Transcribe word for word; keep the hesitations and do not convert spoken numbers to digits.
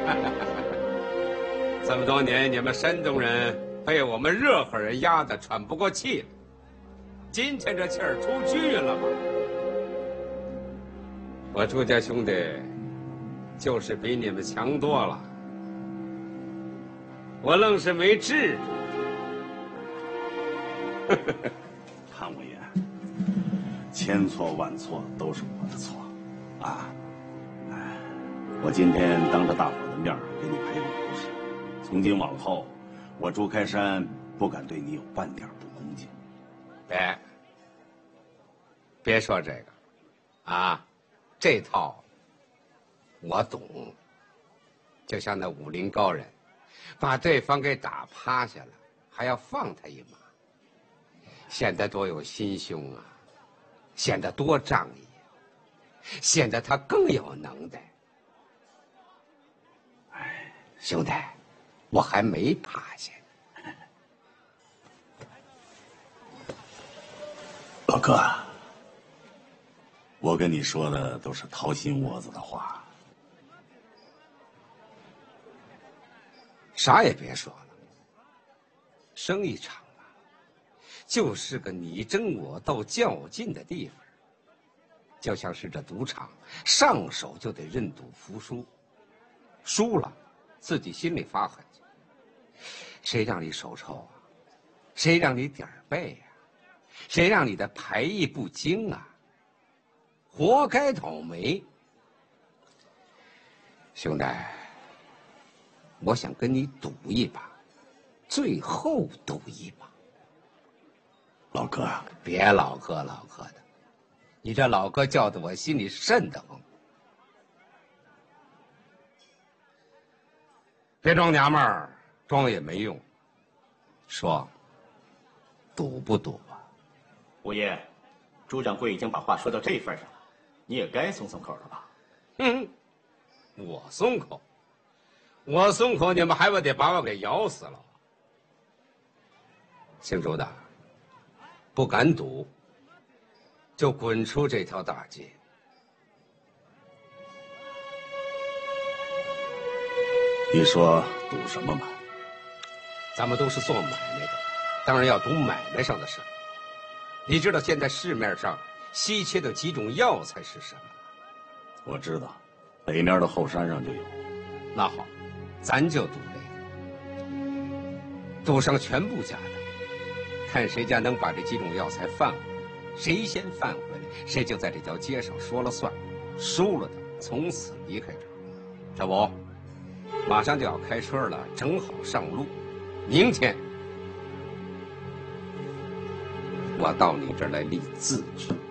这么多年，你们山东人被我们热河人压得喘不过气了，今天这气儿出去了吧？我朱家兄弟就是比你们强多了，我愣是没治住。 谭委员，千错万错都是我的错，啊，哎，我今天当着大伙的面给你赔个不是。从今往后，我朱开山不敢对你有半点不恭敬。 别，别说这个，啊，这套我懂。就像那武林高人，把对方给打趴下了，还要放他一马，显得多有心胸啊，显得多仗义，显得他更有能耐。哎，兄弟。我还没趴下。 老哥，我跟你说的都是掏心窝子的话。 啥也别说了，生意场啊，就是个你争我斗较劲的地方。就像是这赌场，上手就得认赌服输，输了自己心里发狠。谁让你手臭啊？谁让你点儿背呀？谁让你的牌艺不精啊？活该倒霉！兄弟，我想跟你赌一把，最后赌一把。 老哥， 别老哥老哥的，你这老哥叫得我心里瘆得慌。别装娘们儿。装也没用，说，赌不赌啊？ 五爷，朱掌柜已经把话说到这份上了，你也该松松口了吧？ 嗯，我松口，我松口，你们还不得把我给咬死了？姓朱的，不敢赌，就滚出这条大街。 你说赌什么嘛？ 咱们都是做买卖的，当然要赌买卖上的事。你知道现在市面上稀缺的几种药材是什么？ 我知道，北面的后山上就有。 那好，咱就赌这个，赌上全部家当，看谁家能把这几种药材贩回来，谁先贩回来，谁就在这条街上说了算，输了的从此离开这儿。这不，马上就要开春了，正好上路。明天，我到你这儿来立字据。